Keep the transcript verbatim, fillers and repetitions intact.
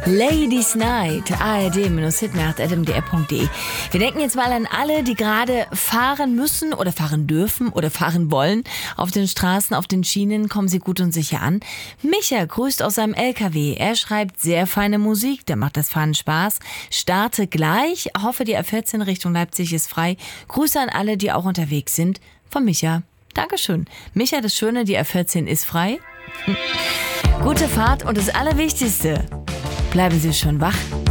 Ladies Night, A R D Hitnacht at m d r punkt d e. Wir denken jetzt mal an alle, die gerade fahren müssen oder fahren dürfen oder fahren wollen. Auf den Straßen, auf den Schienen, kommen sie gut und sicher an. Micha grüßt aus seinem L K W. Er schreibt sehr feine Musik, da macht das Fahren Spaß. Starte gleich, hoffe die A vierzehn Richtung Leipzig ist frei. Grüße an alle, die auch unterwegs sind. Von Micha. Dankeschön. Micha, das Schöne, die A vierzehn ist frei. Gute Fahrt und das Allerwichtigste. Bleiben Sie schön wach.